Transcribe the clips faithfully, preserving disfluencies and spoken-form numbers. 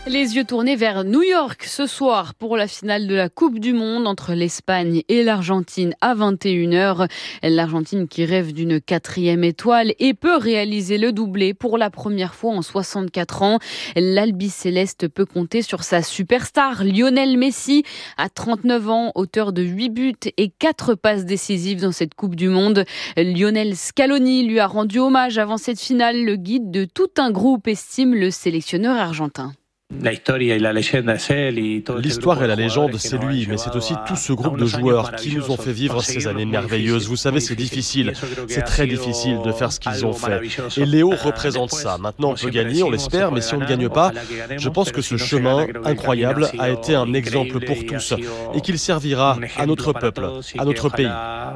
Les yeux tournés vers New York ce soir pour la finale de la Coupe du Monde entre l'Espagne et l'Argentine à vingt et une heures. L'Argentine qui rêve d'une quatrième étoile et peut réaliser le doublé pour la première fois en soixante-quatre ans. L'Albiceleste peut compter sur sa superstar Lionel Messi à trente-neuf ans, auteur de huit buts et quatre passes décisives dans cette Coupe du Monde. Lionel Scaloni lui a rendu hommage avant cette finale. Le guide de tout un groupe estime le sélectionneur argentin. L'histoire et la légende, c'est lui, mais c'est aussi tout ce groupe de joueurs qui nous ont fait vivre ces années merveilleuses. Vous savez, c'est difficile, c'est très difficile de faire ce qu'ils ont fait. Et Léo représente ça. Maintenant, on peut gagner, on l'espère, mais si on ne gagne pas, je pense que ce chemin incroyable a été un exemple pour tous et qu'il servira à notre peuple, à notre pays.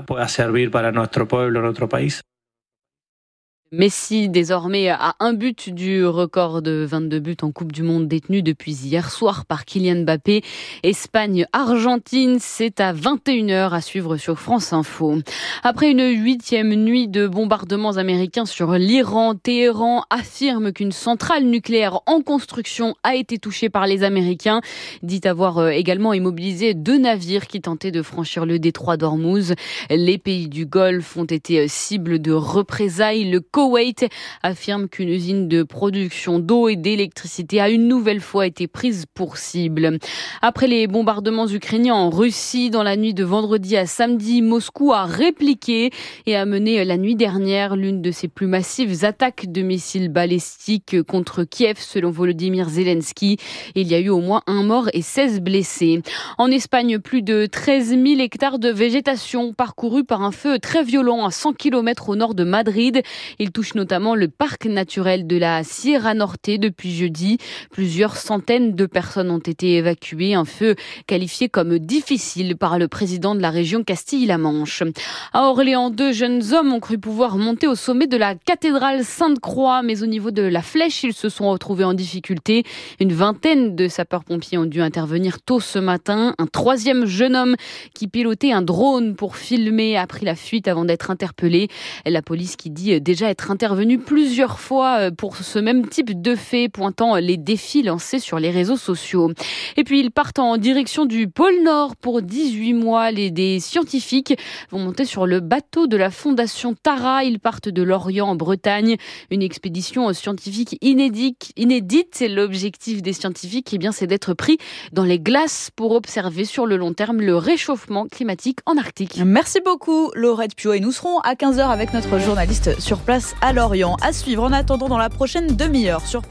Messi, désormais à un but du record de vingt-deux buts en Coupe du Monde détenu depuis hier soir par Kylian Mbappé. Espagne-Argentine, c'est à vingt et une heures à suivre sur France Info. Après une huitième nuit de bombardements américains sur l'Iran, Téhéran affirme qu'une centrale nucléaire en construction a été touchée par les Américains, dit avoir également immobilisé deux navires qui tentaient de franchir le détroit d'Ormuz. Les pays du Golfe ont été cibles de représailles. Le Koweït affirme qu'une usine de production d'eau et d'électricité a une nouvelle fois été prise pour cible. Après les bombardements ukrainiens en Russie, dans la nuit de vendredi à samedi, Moscou a répliqué et a mené la nuit dernière l'une de ses plus massives attaques de missiles balistiques contre Kiev, selon Volodymyr Zelensky. Il y a eu au moins un mort et seize blessés. En Espagne, plus de treize mille hectares de végétation parcourus par un feu très violent à cent kilomètres au nord de Madrid. Il touche notamment le parc naturel de la Sierra Norte depuis jeudi. Plusieurs centaines de personnes ont été évacuées. Un feu qualifié comme difficile par le président de la région Castille-La Manche. À Orléans, deux jeunes hommes ont cru pouvoir monter au sommet de la cathédrale Sainte-Croix, mais au niveau de la flèche, ils se sont retrouvés en difficulté. Une vingtaine de sapeurs-pompiers ont dû intervenir tôt ce matin. Un troisième jeune homme qui pilotait un drone pour filmer a pris la fuite avant d'être interpellé. La police qui dit déjà être intervenu plusieurs fois pour ce même type de fait, pointant les défis lancés sur les réseaux sociaux. Et puis ils partent en direction du pôle Nord pour dix-huit mois. Les des scientifiques vont monter sur le bateau de la fondation Tara. Ils partent de Lorient en Bretagne. Une expédition scientifique inédite. inédite. Et l'objectif des scientifiques, eh bien, c'est d'être pris dans les glaces pour observer sur le long terme le réchauffement climatique en Arctique. Merci beaucoup Laurette Piot, et nous serons à quinze heures avec notre journaliste sur place à Lorient. À suivre en attendant dans la prochaine demi-heure sur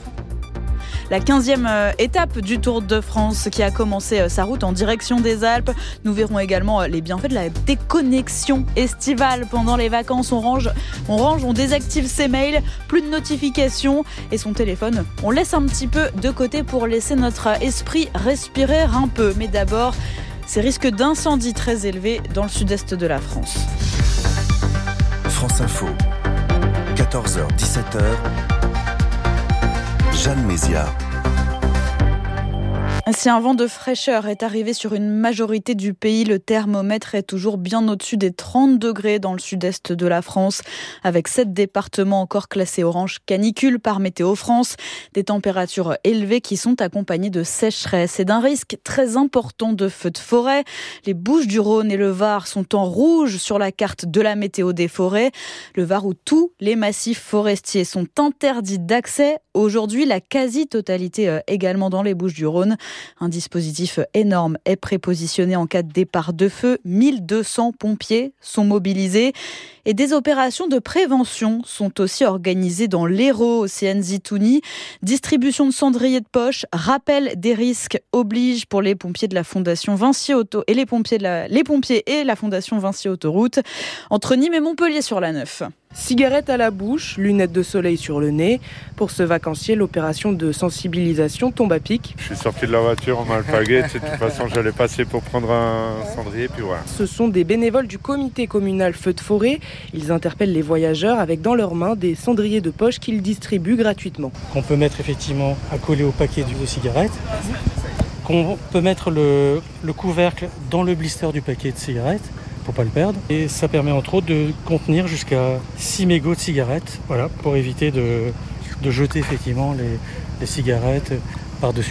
la quinzième étape du Tour de France qui a commencé sa route en direction des Alpes. Nous verrons également les bienfaits de la déconnexion estivale pendant les vacances. On range, on range, on désactive ses mails, plus de notifications et son téléphone. On laisse un petit peu de côté pour laisser notre esprit respirer un peu. Mais d'abord, ces risques d'incendie très élevés dans le sud-est de la France. France Info, quatorze heures dix-sept heures. Jeanne Mézia. Si un vent de fraîcheur est arrivé sur une majorité du pays, le thermomètre est toujours bien au-dessus des trente degrés dans le sud-est de la France, avec sept départements encore classés orange canicule par Météo France. Des températures élevées qui sont accompagnées de sécheresse et d'un risque très important de feux de forêt. Les Bouches-du-Rhône et le Var sont en rouge sur la carte de la météo des forêts. Le Var où tous les massifs forestiers sont interdits d'accès. Aujourd'hui, la quasi-totalité également dans les Bouches-du-Rhône. Un dispositif énorme est prépositionné en cas de départ de feu. mille deux cents pompiers sont mobilisés. Et des opérations de prévention sont aussi organisées dans l'Hérault, au C N Zitouni. Distribution de cendriers de poche, rappel des risques oblige pour les pompiers de la Fondation Vinci Auto et les pompiers, de la, les pompiers et la Fondation Vinci Autoroute. Entre Nîmes et Montpellier sur la neuf. Cigarette à la bouche, lunettes de soleil sur le nez. Pour ce vacancier, l'opération de sensibilisation tombe à pic. Je suis sorti de la voiture en alpaguette. De toute façon, j'allais passer pour prendre un cendrier, puis voilà. Ce sont des bénévoles du comité communal Feux de forêt. Ils interpellent les voyageurs avec dans leurs mains des cendriers de poche qu'ils distribuent gratuitement. Qu'on peut mettre effectivement à coller au paquet de cigarettes. Qu'on peut mettre le, le couvercle dans le blister du paquet de cigarettes pour pas le perdre. Et ça permet entre autres de contenir jusqu'à six mégots de cigarettes, voilà, pour éviter de, de jeter effectivement les, les cigarettes par-dessus